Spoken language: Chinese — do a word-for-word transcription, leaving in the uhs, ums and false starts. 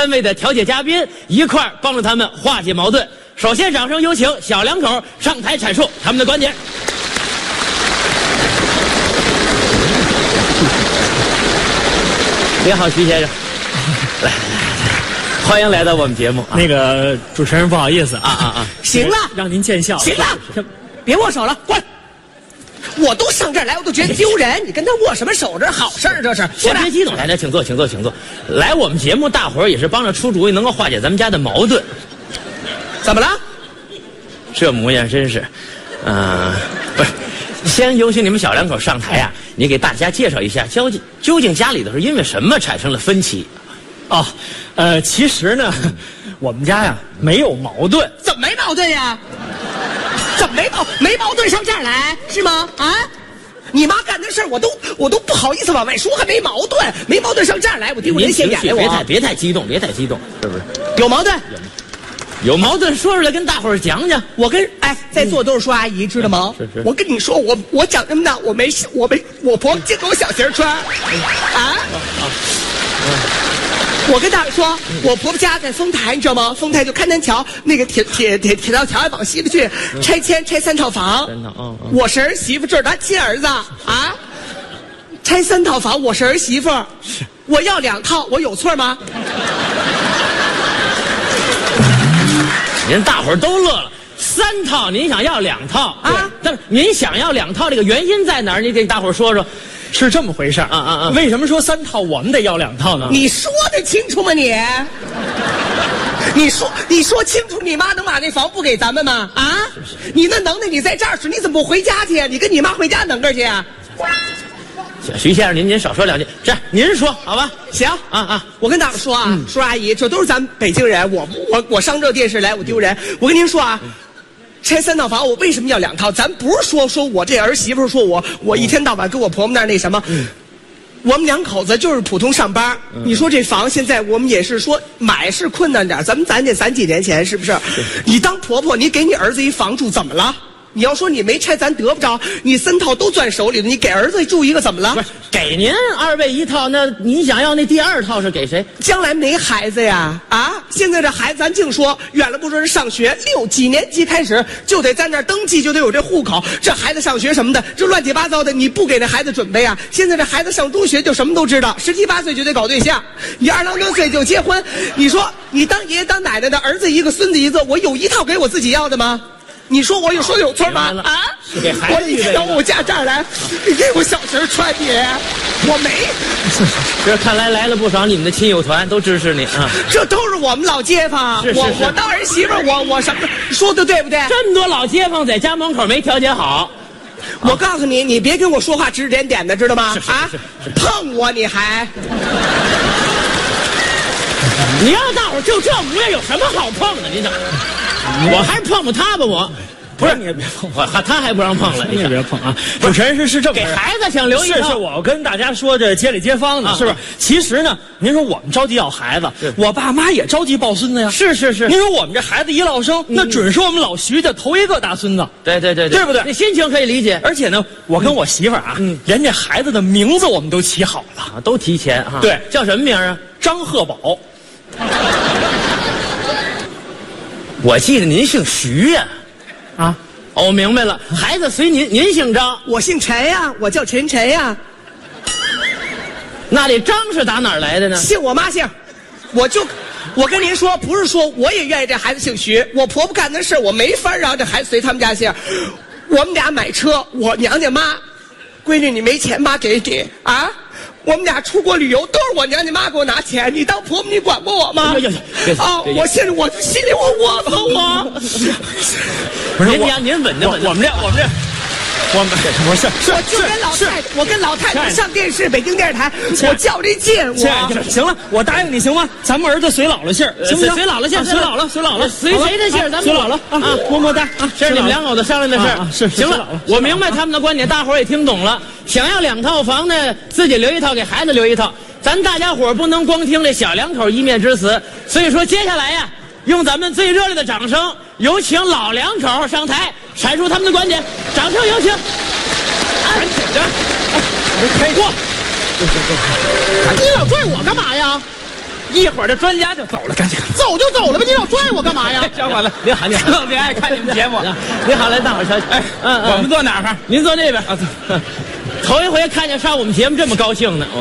三位的调解嘉宾一块儿帮助他们化解矛盾。首先，掌声有请小两口上台阐述他们的观点。你好，徐先生，来来来，欢迎来到我们节目。 那个主持人不好意思啊啊啊！ 行了， 让您见笑。 行了，别握手了，过来。我都上这儿来，我都觉得丢人。你跟他握什么手？这是好事儿，这是。 先别激动，来来，请坐，请坐，请坐。来我们节目，大伙儿也是帮着出主意，能够化解咱们家的矛盾。 怎么了？ 这模样真是，嗯、呃，不是。先有请你们小两口上台啊！你给大家介绍一下，究竟究竟家里头是因为什么产生了分歧？ 哦，呃，其实呢，我们家呀没有矛盾。 怎么没矛盾呀？怎么没矛没矛盾上这儿来是吗？啊，你妈干的事儿我都我都不好意思往外说，还没矛盾，没矛盾上这儿来，我丢人现眼来我。 别太别太激动，别太激动，是不是？ 有矛盾？ 有矛盾说出来跟大伙儿讲讲。 我跟哎，在座都是说阿姨，知道吗？ 是是。 我跟你说，我我讲这么大，我没我没我婆婆净给我小鞋穿，啊。我跟大伙说，我婆婆家在丰台，你知道吗？丰台就勘南桥那个铁铁铁铁道桥，还往西边去，拆迁拆三套房。 三套，嗯嗯。 我是儿媳妇，这是他亲儿子啊。拆三套房，我是儿媳妇，我要两套，我有错吗？ 您大伙儿都乐了，三套您想要两套啊？但是您想要两套，这个原因在哪儿？你给大伙儿说说。 是这么回事啊啊啊！ 为什么说三套我们得要两套呢？ 你说得清楚吗你？你说你说清楚，你妈能把那房不给咱们吗？啊？你那能耐你在这儿使，你怎么不回家去？你跟你妈回家弄个去啊？ 徐先生，您您少说两句，这样您说好吧？ 行啊啊！ 我跟大伙说啊，嗯、说阿姨，这都是咱们北京人，我我我上这电视来，我丢人。我跟您说啊。拆三套房，我为什么要两套？咱不是说说我这儿媳妇说我我一天到晚跟我婆婆那儿那什么，嗯、我们两口子就是普通上班。嗯、你说这房现在我们也是说买是困难点，咱们攒得攒几年钱是不是？是你当婆婆，你给你儿子一房住怎么了？你要说你没拆，咱得不着。你三套都攥手里了，你给儿子住一个怎么了？ 不是给您二位一套，那您想要那第二套是给谁？ 将来没孩子呀？啊，现在这孩子咱净说远了不说是上学，六几年级开始就得在那儿登记，就得有这户口。这孩子上学什么的，这乱七八糟的，你不给这孩子准备啊？现在这孩子上中学就什么都知道，十七八岁就得搞对象，你二郎六岁就结婚。你说你当爷爷当奶奶的，儿子一个孙子一个，我有一套给我自己要的吗？你说我有说有错吗？啊！ 是给孩子我一天到我家这儿来，你给我小鞋穿你，我没。 这看来来了不少你们的亲友团，都支持你啊！ 这都是我们老街坊， 是是是我我当儿媳妇，我我什么说的对不对？ 这么多老街坊在家门口没调解好， 我告诉你，你别跟我说话指指点点的，知道吗？ 是是是啊，碰我你还？ 你让大伙就这模样，有什么好碰的？你想？我还是碰碰他吧，我不是你也别碰我，他还不让碰了， 你也别碰啊！主持人是是这么给孩子想留一套， 是是，我跟大家说这街里街坊呢， 啊、 是不是？其实呢，您说我们着急要孩子，我爸妈也着急抱孙子呀。 是是是， 您说我们这孩子一落生，嗯、那准是我们老徐家头一个大孙子。 对对对对，对不对？ 那心情可以理解。 而且呢，我跟我媳妇儿啊，嗯，连这孩子的名字我们都起好了， 啊、都提前哈。 对， 叫什么名啊？ 张鹤宝。 我记得您姓徐呀、 啊，啊， 哦，我明白了，孩子随您，您姓张， 我姓陈呀，我叫陈陈呀。 那这张是打哪儿来的呢？ 姓我妈姓，我就，我跟您说，不是说我也愿意这孩子姓徐，我婆婆干的事我没法让这孩子随他们家姓。我们俩买车，我娘家妈，闺女你没钱妈给你啊。我们俩出国旅游都是我娘家妈给我拿钱，你当婆婆你管过我吗？啊，我现在我心里我窝疼我。 不是您娘，您稳着稳着。 我们这我们这，我们我是我就跟老太太，我跟老太太上电视，北京电视台，我较这劲，我行了，我答应你行吗？咱们儿子随姥姥姓，行不行？ 随姥姥姓， 随姥姥，随姥姥， 随谁的姓？咱们随姥姥啊，么么哒啊！ 这是你们两口子商量的事儿。 是行了，我明白他们的观点，大伙儿也听懂了。想要两套房呢，自己留一套，给孩子留一套。咱大家伙儿不能光听这小两口一面之词，所以说接下来呀，用咱们最热烈的掌声，有请老两口上台阐述他们的观点。掌声有请。赶紧的， 开过。 你老拽我干嘛呀？ 一会儿这专家就走了，赶紧。 走就走了吧，你老拽我干嘛呀？ 小伙子，您好，您好， 特别爱看你们节目。 您好，来大伙儿瞧瞧。 哎， 嗯嗯， 我们坐哪儿？ 您坐那边啊， 头一回看见上我们节目这么高兴呢。